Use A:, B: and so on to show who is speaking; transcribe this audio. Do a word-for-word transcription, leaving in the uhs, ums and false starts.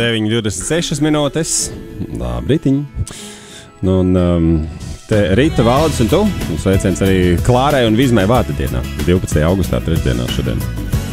A: deviņi divdesmit sešas minūtes. Labritiņ. Nu, un um, te Rīta, Valdis un tu. Un sveiciens arī Klārai un Vizmai vārda dienā. divpadsmitajā augustā, trešdienā šodien.